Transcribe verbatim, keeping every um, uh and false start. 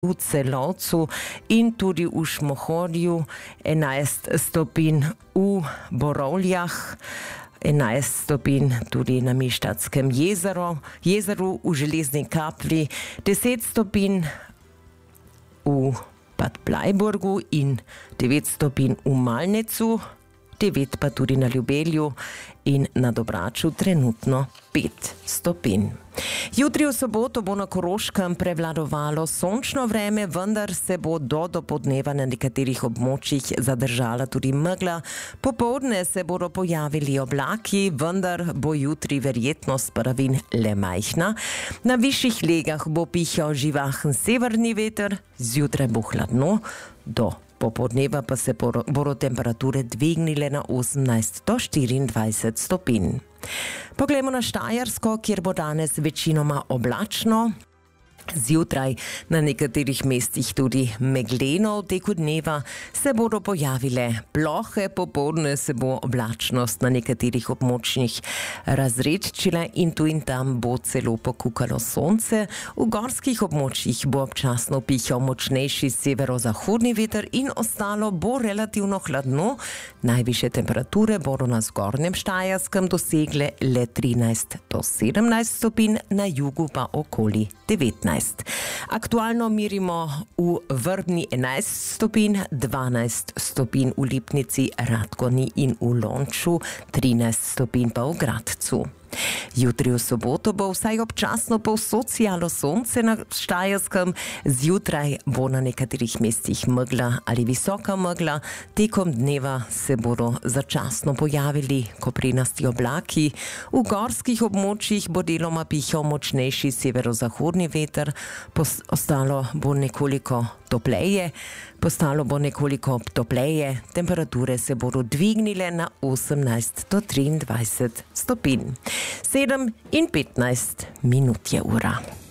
v Celovcu in tudi v Šmohorju, enajst stopinj v Borovljah, enajst stopinj tudi na Mištatskem jezeru, jezeru v Železni Kapli, deset stopinj v Bad Bleiburgu in devet stopinj v Malnecu, devet pa tudi na Ljubelju in na Dobraču trenutno pet stopinj. Jutri v soboto bo na Koroškem prevladovalo sončno vreme, vendar se bo do dopoldneva na nekaterih območjih zadržala tudi megla. Popoldne se bodo pojavili oblaki, vendar bo jutri verjetnost padavin le majhna. Na višjih legah bo pihal živahen severni veter, zjutraj bo hladno, do popoldneva pa se bodo temperature dvignile na osemnajst do štiriindvajset stopinj. Poglejmo na Štajersko, kjer bo danes večinoma oblačno. Zjutraj na nekaterih mestih tudi megleno, v teku dneva se bodo pojavile plohe, popoldne se bo oblačnost na nekaterih območjih razredčila in tu in tam bo celo pokukalo sonce. V gorskih območjih bo občasno pihal močnejši severozahodni veter in ostalo bo relativno hladno. Najvišje temperature bodo na zgornjem Štajerskem dosegle le trinajst do sedemnajst stopinj, na jugu pa okoli devetnajst. Aktualno merimo v Vrbni enajst stopinj, dvanajst stopinj v Lipnici, Radgoni in v Lonču, trinajst stopinj pa v Gradcu. Jutri v soboto bo vsaj občasno povsod sijalo sonce na Štajerskem, zjutraj bo na nekaterih mestih megla ali visoka megla, tekom dneva se bodo začasno pojavili koprenasti oblaki, v gorskih območjih bo deloma pihal močnejši severozahodni veter, ostalo bo nekoliko topleje, postalo bo nekoliko topleje, temperature se bodo dvignile na osemnajst do triindvajset stopinj. sedem in petnajst minut je ura.